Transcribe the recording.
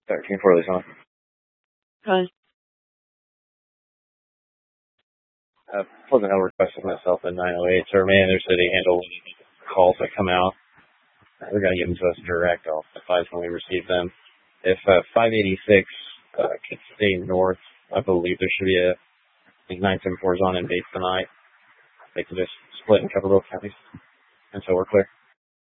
13 Forley's on. Hi. Pleasant Hill requested myself at 908. Sir, may their city handle calls that come out. They're going to give them to us direct. I'll advise when we receive them. If 586 could stay north, I believe there should be I think 974 is on in base tonight. They can just split and cover both counties. And so we're clear.